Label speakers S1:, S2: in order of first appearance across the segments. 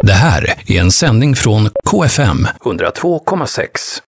S1: Det här är en sändning från KFM 102,6.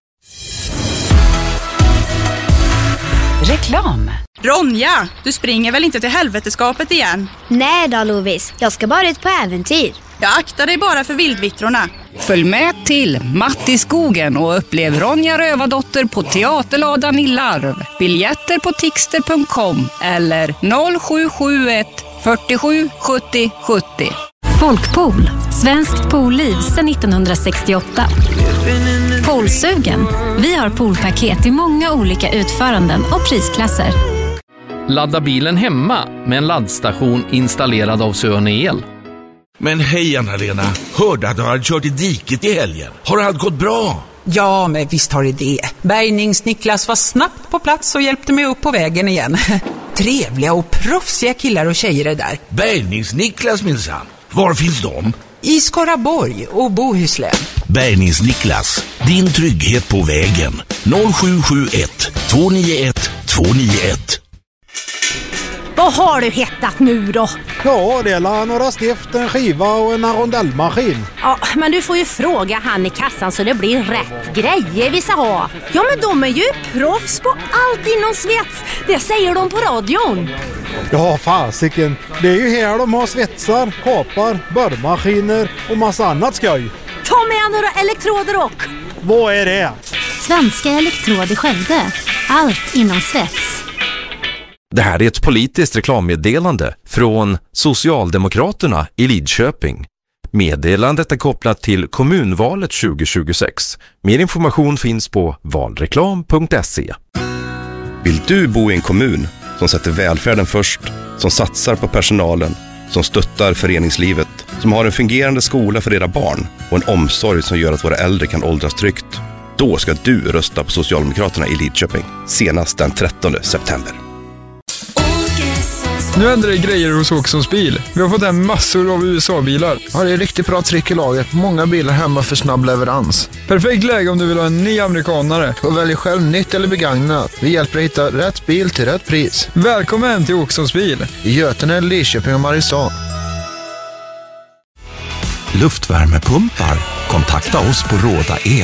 S2: Reklam.
S3: Ronja, du springer väl inte till helveteskapet igen?
S4: Nej då, Lovis. Jag ska bara ut på äventyr.
S3: Jag aktar dig bara för vildvittrorna.
S2: Följ med till Matt i skogen och upplev Ronja Rövardotter på Teaterladan i Larv. Biljetter på tixter.com eller 0771 47 70 70.
S5: Folkpool, svenskt poolliv sedan 1968. Poolsugen. Vi har poolpaket i många olika utföranden och prisklasser.
S6: Ladda bilen hemma med en laddstation installerad av Söne El.
S7: Men hej Anna-Lena, hörde att du hade kört i diket i helgen. Har allt gått bra?
S8: Ja, men visst har det. Bärgnings-Niklas var snabbt på plats och hjälpte mig upp på vägen igen. Trevliga och proffsiga killar och tjejer är där.
S7: Bärgnings-Niklas minsann. Var finns de?
S8: I Skaraborg och Bohuslän.
S7: Bärgnings-Niklas, din trygghet på vägen. 0771 291 291.
S9: Vad har du hittat nu då?
S10: Ja, det är några stift, en skiva och en rondellmaskin.
S9: Ja, men du får ju fråga han i kassan så det blir rätt grejer vi ska ha. Ja, men de är ju proffs på allt inom svets. Det säger de på radion.
S10: Ja, fasiken. Det är ju här de har svetsar, kapar, borrmaskiner och massa annat skoj.
S9: Ta med några elektroder och...
S10: Vad är det?
S5: Svenska Elektrod i Skövde. Allt inom svets.
S11: Det här är ett politiskt reklammeddelande från Socialdemokraterna i Lidköping. Meddelandet är kopplat till kommunvalet 2026. Mer information finns på valreklam.se.
S12: Vill du bo i en kommun som sätter välfärden först, som satsar på personalen, som stöttar föreningslivet, som har en fungerande skola för era barn och en omsorg som gör att våra äldre kan åldras tryggt? Då ska du rösta på Socialdemokraterna i Lidköping senast den 13 september.
S13: Nu händer det grejer hos Åkessons bil. Vi har fått hem massor av USA-bilar.
S14: Ja, det är riktigt bra tryck i laget. Många bilar hemma för snabb leverans.
S13: Perfekt läge om du vill ha en ny amerikanare.
S14: Och välj själv nytt eller begagnat. Vi hjälper dig hitta rätt bil till rätt pris.
S13: Välkommen till Åkessons bil.
S14: I Götene, Lidköping och Mariestad.
S15: Luftvärmepumpar. Kontakta oss på Råda El.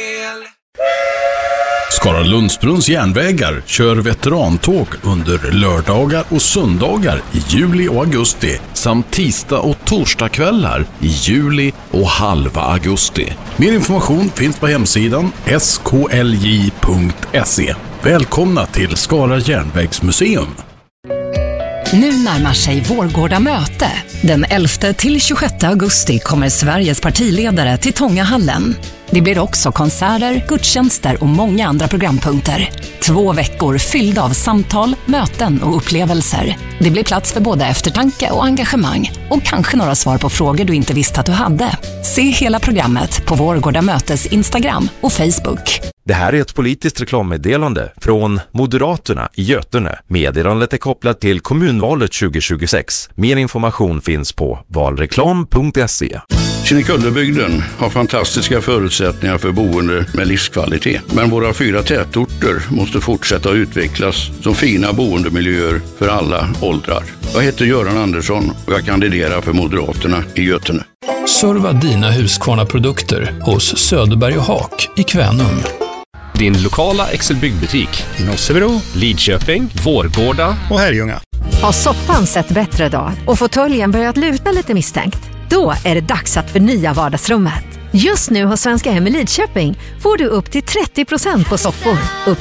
S16: Skara Lundsbrunns järnvägar kör veterantåg under lördagar och söndagar i juli och augusti samt tisdag och torsdagskvällar i juli och halva augusti. Mer information finns på hemsidan sklj.se. Välkomna till Skara järnvägsmuseum.
S2: Nu närmar sig Vårgårda möte. Den 11 till 26 augusti kommer Sveriges partiledare till Tångahallen. Det blir också konserter, gudstjänster och många andra programpunkter. 2 veckor fyllda av samtal, möten och upplevelser. Det blir plats för både eftertanke och engagemang. Och kanske några svar på frågor du inte visste att du hade. Se hela programmet på Vårgårda mötes Instagram och Facebook.
S11: Det här är ett politiskt reklammeddelande från Moderaterna i Götene. Meddelandet är kopplat till kommunvalet 2026. Mer information finns på valreklam.se.
S17: Kinnekullebygden har fantastiska förutsättningar för boende med livskvalitet. Men våra 4 tätorter måste fortsätta att utvecklas som fina boendemiljöer för alla åldrar. Jag heter Göran Andersson och jag kandiderar för Moderaterna i Götene.
S1: Serva dina Husqvarna-produkter hos Söderberg och Haak i Kvänum.
S18: Din lokala Excel-byggbutik i Nossebro, Lidköping, Vårgårda och Herrljunga.
S19: Har soffan sett bättre dag och fåtöljen börjat luta lite misstänkt? Då är det dags att förnya vardagsrummet. Just nu hos Svenska Hem i Lidköping får du upp till 30% på soffor. Upp